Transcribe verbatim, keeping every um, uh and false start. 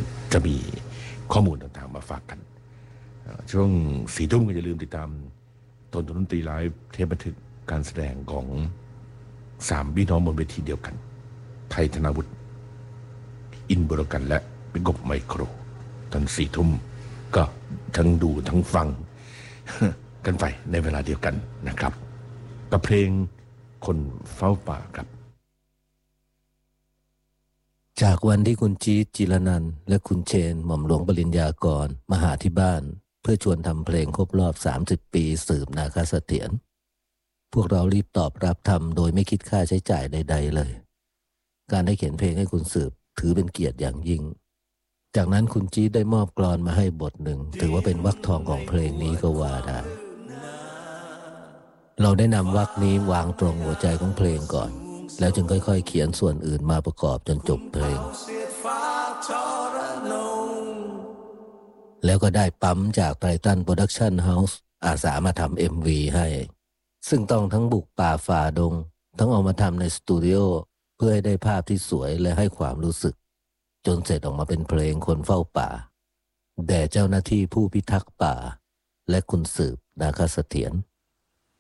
จะมีข้อมูลต่างๆมาฝากกันช่วงสี่ทุ่มก็อย่าลืมติดตามตนดนตรีไลฟ์เทปบันทึกการแสดงของสามพี่น้องบนเวทีเดียวกันไทยธนาวุฒิอินบุรกันและเป็นกบไมโครตอนสี่ทุ่มก็ทั้งดูทั้งฟังกันไปในเวลาเดียวกันนะครับกับเพลงคนเฝ้าป่าครับจากวันที่คุณจี๊ดจิรนันท์และคุณเชนหม่อมหลวงปริญญากรมาหาที่บ้านเพื่อชวนทำเพลงครบรอบสามสิบปีสืบนาคเสถียรพวกเรารีบตอบรับทำโดยไม่คิดค่าใช้จ่ายใดๆเลยการได้เขียนเพลงให้คุณสืบถือเป็นเกียรติอย่างยิ่งจากนั้นคุณจี๊ดได้มอบกลอนมาให้บทหนึ่งถือว่าเป็นวรรคทองของเพลงนี้ก็ว่าได้เราได้นำวรรคนี้วางตรงหัวใจของเพลงก่อนแล้วจึงค่อยๆเขียนส่วนอื่นมาประกอบจนจบเพลงแล้วก็ได้ปั๊มจากไททันโปรดักชั่นเฮาส์อาสามาทำ เอ็ม วี ให้ซึ่งต้องทั้งบุกป่าฝ่าดงทั้งเอามาทำในสตูดิโอเพื่อให้ได้ภาพที่สวยและให้ความรู้สึกจนเสร็จออกมาเป็นเพลงคนเฝ้าป่าแด่เจ้าหน้าที่ผู้พิทักษ์ป่าและคุณสืบนาคเสถียร